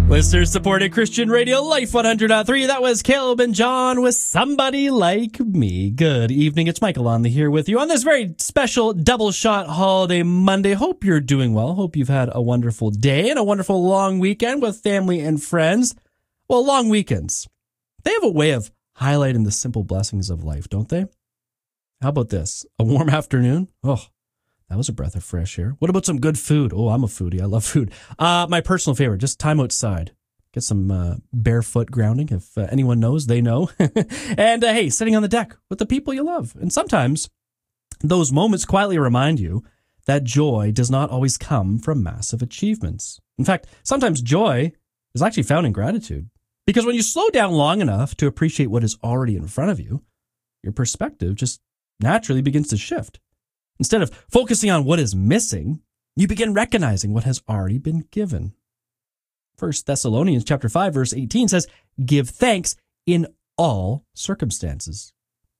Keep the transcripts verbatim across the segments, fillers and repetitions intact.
Listeners supported Christian Radio Life one hundred point three. That was Caleb and John with Somebody Like Me. Good evening. It's Michael Lonley here with you on this very special double shot holiday Monday. Hope you're doing well. Hope you've had a wonderful day and a wonderful long weekend with family and friends. Well, long weekends, they have a way of highlighting the simple blessings of life, don't they? How about this? A warm afternoon? Oh, that was a breath of fresh air. What about some good food? Oh, I'm a foodie. I love food. Uh, my personal favorite, just time outside. Get some uh, barefoot grounding. If uh, anyone knows, they know. and uh, hey, sitting on the deck with the people you love. And sometimes those moments quietly remind you that joy does not always come from massive achievements. In fact, sometimes joy is actually found in gratitude. Because when you slow down long enough to appreciate what is already in front of you, your perspective just naturally begins to shift. Instead of focusing on what is missing, you begin recognizing what has already been given. First Thessalonians chapter five, verse eighteen says, "Give thanks in all circumstances."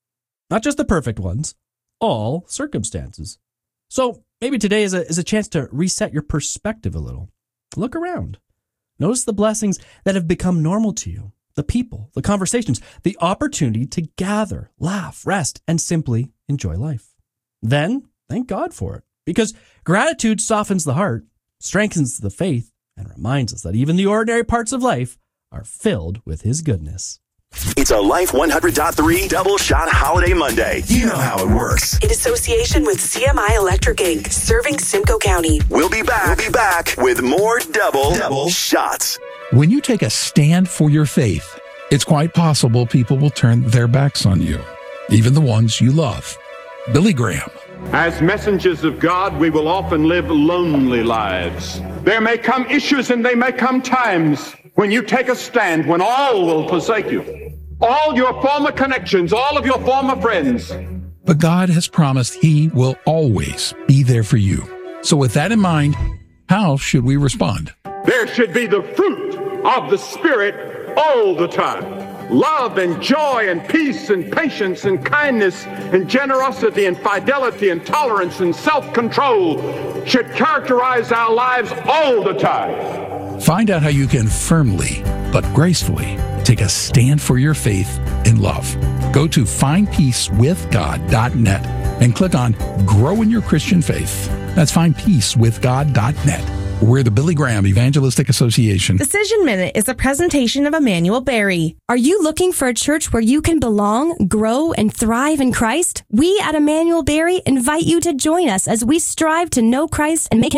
Not just the perfect ones, all circumstances. So maybe today is a, is a chance to reset your perspective a little. Look around. Notice the blessings that have become normal to you, the people, the conversations, the opportunity to gather, laugh, rest, and simply enjoy life. Then thank God for it, because gratitude softens the heart, strengthens the faith, and reminds us that even the ordinary parts of life are filled with His goodness. It's a Life one hundred point three Double Shot Holiday Monday. You know how it works. In association with C M I Electric Incorporated, serving Simcoe County. We'll be back. We'll be back with more Double, double Shots. When you take a stand for your faith, it's quite possible people will turn their backs on you, even the ones you love. Billy Graham. As messengers of God, we will often live lonely lives. There may come issues and there may come times when you take a stand, when all will forsake you. All your former connections, all of your former friends. But God has promised He will always be there for you. So with that in mind, how should we respond? There should be the fruit of the Spirit all the time. Love and joy and peace and patience and kindness and generosity and fidelity and tolerance and self-control should characterize our lives all the time. Find out how you can firmly but gracefully take a stand for your faith in love. Go to find peace with god dot net and click on Grow in Your Christian Faith. That's find peace with god dot net. We're the Billy Graham Evangelistic Association. Decision Minute is a presentation of Emmanuel Berry. Are you looking for a church where you can belong, grow, and thrive in Christ? We at Emmanuel Berry invite you to join us as we strive to know Christ and make Him